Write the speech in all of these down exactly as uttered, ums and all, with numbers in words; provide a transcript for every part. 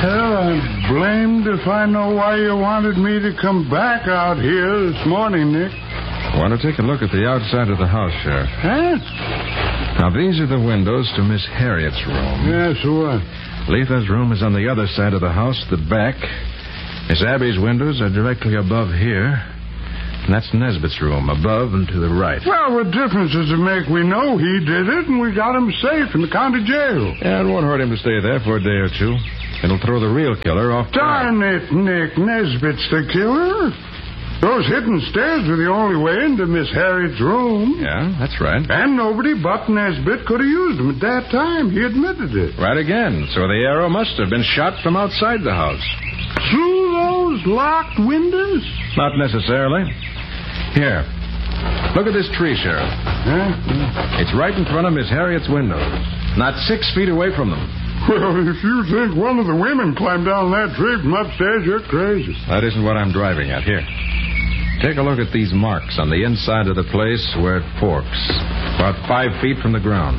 Hell, I'm blamed if I know why you wanted me to come back out here this morning, Nick. I want to take a look at the outside of the house, Sheriff. Huh? Now, these are the windows to Miss Harriet's room. Yeah, so what? Letha's room is on the other side of the house, the back. Miss Abby's windows are directly above here. And that's Nesbitt's room, above and to the right. Well, what difference does it make? We know he did it, and we got him safe in the county jail. Yeah, it won't hurt him to stay there for a day or two. It'll throw the real killer off track. Darn it, Nick. Nesbitt's the killer. Those hidden stairs were the only way into Miss Harriet's room. Yeah, that's right. And nobody but Nesbitt could have used them at that time. He admitted it. Right again. So the arrow must have been shot from outside the house. Through those locked windows? Not necessarily. Here. Look at this tree, Sheriff. Huh? It's right in front of Miss Harriet's windows. Not six feet away from them. Well, if you think one of the women climbed down that tree from upstairs, you're crazy. That isn't what I'm driving at. Here. Take a look at these marks on the inside of the place where it forks. About five feet from the ground.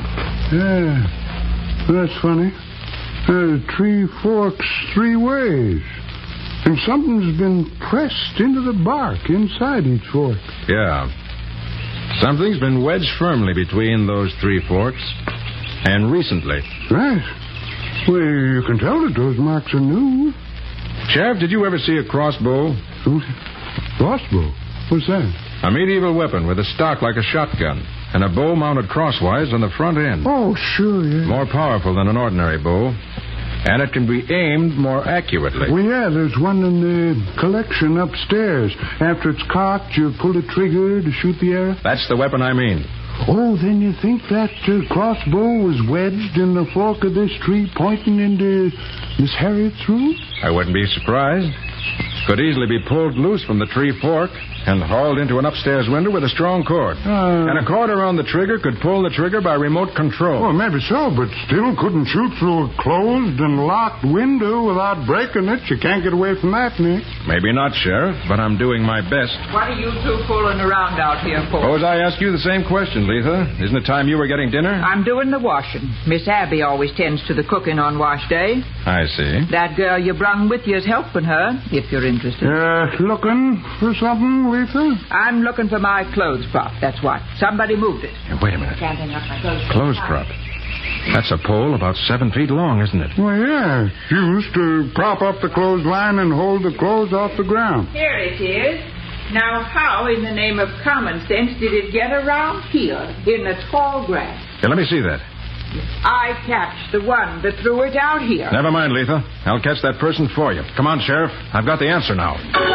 Yeah. That's funny. The tree forks three ways. And something's been pressed into the bark inside each fork. Yeah. Something's been wedged firmly between those three forks. And recently. Right. Well, you can tell that those marks are new. Sheriff, did you ever see a crossbow? Crossbow? What's that? A medieval weapon with a stock like a shotgun and a bow mounted crosswise on the front end. Oh, sure, yeah. More powerful than an ordinary bow, and it can be aimed more accurately. Well, yeah, there's one in the collection upstairs. After it's cocked, you pull the trigger to shoot the arrow. That's the weapon I mean. Oh, then you think that uh, crossbow was wedged in the fork of this tree pointing into Miss Harriet's room? I wouldn't be surprised. Could easily be pulled loose from the tree fork and hauled into an upstairs window with a strong cord. Uh, and a cord around the trigger could pull the trigger by remote control. Well, maybe so, but still couldn't shoot through a closed and locked window without breaking it. You can't get away from that, Nick. Maybe not, Sheriff, but I'm doing my best. What are you two fooling around out here for? Suppose I ask you the same question, Letha. Isn't it time you were getting dinner? I'm doing the washing. Miss Abby always tends to the cooking on wash day. I see. That girl you brung with you is helping her, if you're interested. Uh, looking for something, Letha? I'm looking for my clothes prop, that's what. Somebody moved it. Hey, wait a minute. Can't hang up my clothes. Clothes prop. That's a pole about seven feet long, isn't it? Well, yeah. Used to prop up the clothesline and hold the clothes off the ground. Here it is. Now, how in the name of common sense did it get around here in the tall grass? Here, let me see that. I catch the one that threw it out here. Never mind, Letha. I'll catch that person for you. Come on, Sheriff. I've got the answer now.